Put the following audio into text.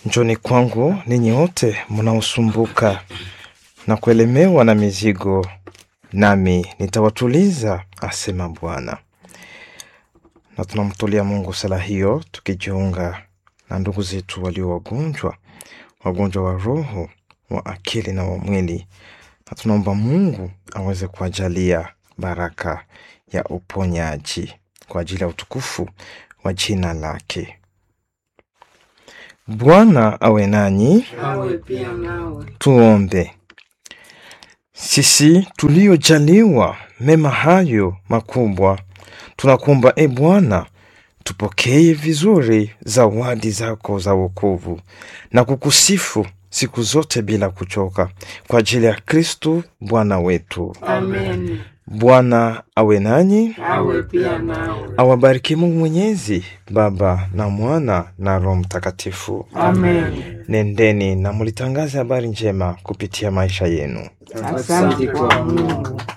Njoni kwangu ninyi wote mnaosumbuka na kuelemewa na mizigo, nami nitawatuliza, asema Bwana. Na tunamtolea Mungu sala hiyo tukijiunga na ndugu zetu walio wagonjwa wa roho, wa akili na wa mwili. Na tunaomba Mungu aweze kuwajalia baraka ya uponyaji kwa ajili ya utukufu wa jina lake. Bwana awe nanyi, awe pia nawe. Tuombe. Sisi tuliojaliwa mema hayo makubwa, tunakuomba Bwana, tupokee vizuri zawadi zako za wokovu na kukusifu siku zote bila kuchoka, kwa ajili ya Kristo Bwana wetu. Amen. Bwana awe nanyi, awe pia nawe. awabariki Mungu Mwenyezi, Baba na Mwana na Roho Mtakatifu. Amen. Nendeni na mlitangaze habari njema kupitia maisha yenu. Asante kwa Mungu.